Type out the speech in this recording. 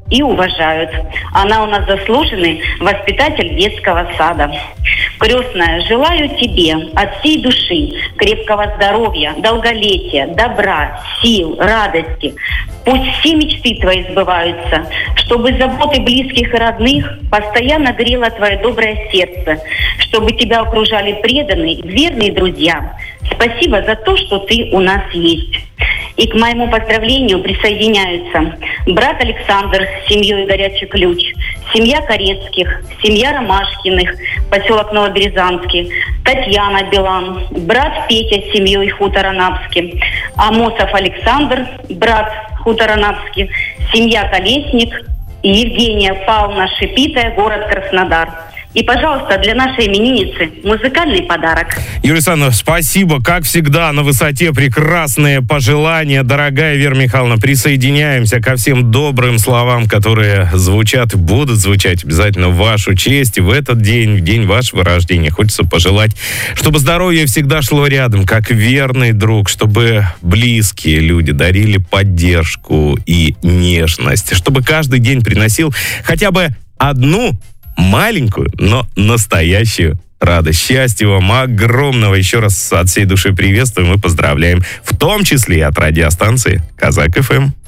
и уважают. Она у нас заслуженный воспитатель детского сада. Крестная, желаю тебе от всей души крепкого здоровья, долголетия, добра, сил, радости. Пусть все мечты твои сбываются, чтобы заботы близких и родных постоянно грело твое доброе сердце, чтобы тебя окружали преданные, верные друзья. Спасибо за то, что ты у нас есть. И к моему поздравлению присоединяются брат Александр с семьей «Горячий ключ», семья Корецких, семья Ромашкиных, поселок Новоберезанский, Татьяна Билан, брат Петя с семьей Хутор Анапский, Амосов Александр, брат Хутор Анапский, семья Колесник и Евгения Павловна Шипитая, город Краснодар. И, пожалуйста, для нашей именинницы музыкальный подарок. Юлия Александровна, спасибо. Как всегда, на высоте прекрасные пожелания. Дорогая Вера Михайловна, присоединяемся ко всем добрым словам, которые звучат и будут звучать обязательно в вашу честь. В этот день, в день вашего рождения, хочется пожелать, чтобы здоровье всегда шло рядом, как верный друг, чтобы близкие люди дарили поддержку и нежность, чтобы каждый день приносил хотя бы одну маленькую, но настоящую радость. Счастья вам огромного. Еще раз от всей души приветствуем и поздравляем. В том числе и от радиостанции Казак ФМ.